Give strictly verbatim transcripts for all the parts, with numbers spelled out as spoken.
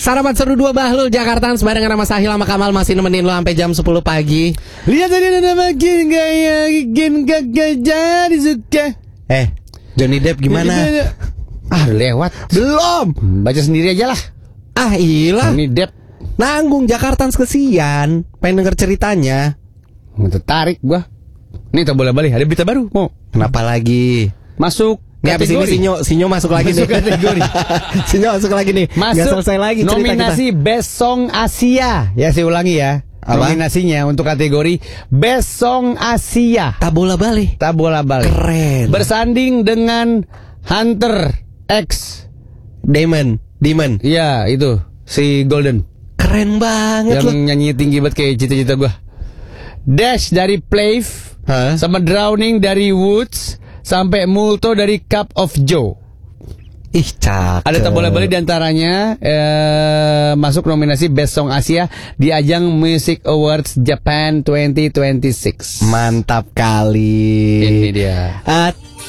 Sarapan seru dua Bahlul Jakartaan sebarengan sama Sahil sama Kamal masih nemenin lo sampai jam sepuluh pagi. Lihat tadi ada makin gaya, makin gagah jadi suka. Eh, Johnny Depp gimana? Ah, lewat. Belum. Baca sendiri aja lah. Ah, iyalah. Johnny Depp nanggung Jakartaan kesian. Pengen denger ceritanya. nggak tertarik gua. Nih tak boleh balik. Ada berita baru. Mau? Kenapa lagi? Masuk. Nggak, habis ini Sinyo, Sinyo masuk lagi masuk nih. kategori. Sinyo masuk lagi nih. Masuk. Nggak selesai lagi cerita nominasi kita. Best Song Asia. Ya saya ulangi ya. Apa? Nominasinya untuk kategori Best Song Asia. Tak bola balik. Tak bola balik. Keren. Bersanding dengan Hunter X Demon, Demon. Iya itu si Golden. Keren banget yang loh. nyanyi tinggi banget kayak cita-cita gua. Dash dari Plave, Hah? sama Drowning dari Woods, sampai Multo dari Cup of Joe. Ih, cakep. Ada tak boleh balik diantaranya eh, masuk nominasi Best Song Asia di ajang Music Awards Japan dua ribu dua puluh enam. Mantap kali. Ini dia. Uh,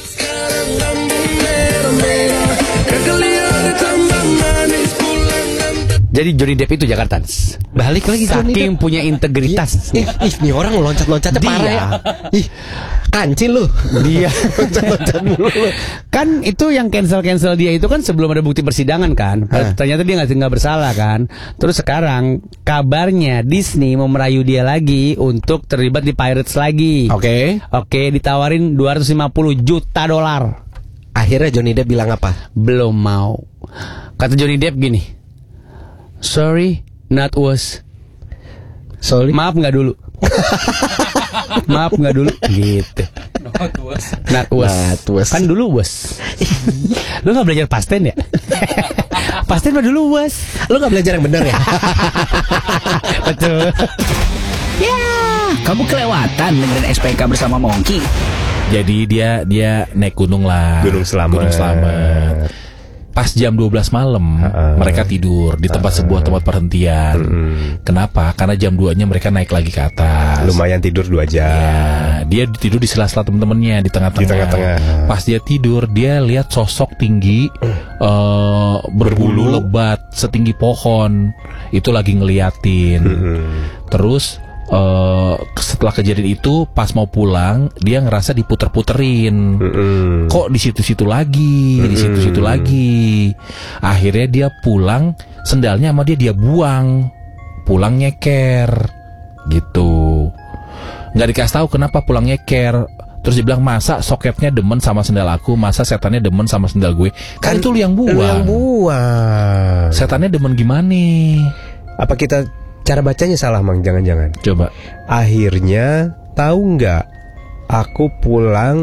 Jadi Johnny Depp itu Jakarta. balik lagi Johnny Saking Depp. punya integritas. Ih, ih, nih orang loncat-loncatnya Dia. parah ya. Ih, kancil lu. Dia Loncat-loncat mulu lu. kan itu yang cancel-cancel dia itu kan sebelum ada bukti persidangan kan. Hah. Ternyata dia nggak nggak bersalah kan. Terus sekarang kabarnya Disney mau merayu dia lagi untuk terlibat di Pirates lagi. Oke. Oke, ditawarin dua ratus lima puluh juta dolar. Akhirnya Johnny Depp bilang apa? Belum mau. Kata Johnny Depp gini. Sorry, not was. Sorry. Maaf nggak dulu. Maaf nggak dulu. Gitu. Not was. Not was. Not was. Kan dulu was. Lu nggak belajar pasten ya? Pasten mah dulu was. Lu gak belajar yang bener ya? Betul. Ya, kamu kelewatan dengerin S P K bersama Mongki. Jadi dia dia naik gunung lah. Gunung Slamet. Gunung Slamet. Pas jam dua belas malam Uh-uh. mereka tidur di tempat Uh-uh. sebuah tempat perhentian. Mm-mm. Kenapa? Karena jam dua-nya mereka naik lagi ke atas. Lumayan tidur dua jam. Ya, dia tidur di sela-sela temen-temennya di tengah-tengah. Di tengah-tengah. Pas dia tidur, dia lihat sosok tinggi uh, berbulu Berbulu. lebat setinggi pohon. Itu lagi ngeliatin. Mm-mm. Terus uh, setelah kejadian itu pas mau pulang dia ngerasa diputer-puterin. Mm-mm. Kok di situ-situ lagi, di situ-situ lagi. Akhirnya dia pulang, sendalnya sama dia dia buang. Pulang nyeker. Gitu. Nggak dikasih tahu kenapa pulang nyeker. Terus dia bilang, masa soketnya demen sama sendal aku, masa setannya demen sama sendal gue. Kan, itu lu yang buang. Lu yang buang. Setannya demen gimana? Apa kita cara bacanya salah, Mang? Jangan-jangan. Coba. Akhirnya tahu nggak? Aku pulang